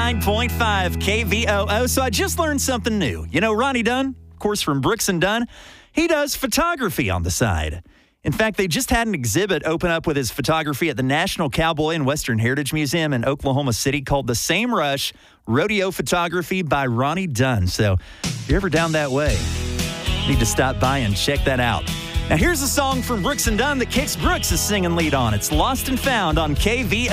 99.5 KVOO. So I just learned something new. You know, Ronnie Dunn, of course, from Brooks and Dunn, he does photography on the side. In fact, they just had an exhibit open up with his photography at the National Cowboy and Western Heritage Museum in Oklahoma City called The Same Rush Rodeo Photography by Ronnie Dunn. So if you're ever down that way, you need to stop by and check that out. Now, here's a song from Brooks and Dunn that Kix Brooks is singing lead on. It's Lost and Found on KVOO.